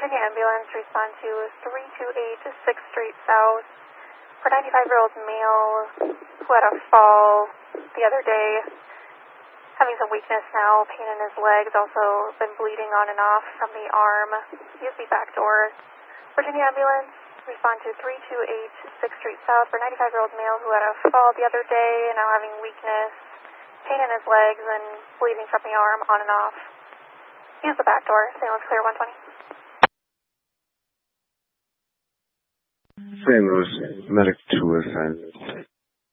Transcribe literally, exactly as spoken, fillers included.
Virginia ambulance, respond to three two eight sixth Street South for ninety-five-year-old male who had a fall the other day, having some weakness now, pain in his legs, also been bleeding on and off from the arm. Use the back door. Virginia ambulance, respond to three two eight sixth Street South for ninety-five-year-old male who had a fall the other day, now having weakness, pain in his legs, and bleeding from the arm on and off. Use the back door. Saint Louis clear one twenty. Saint Louis, medic two assignment.